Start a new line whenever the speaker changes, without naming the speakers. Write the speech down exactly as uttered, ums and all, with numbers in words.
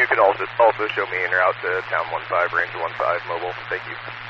could also also show me en route to Town one five, Range one five, mobile. Thank you.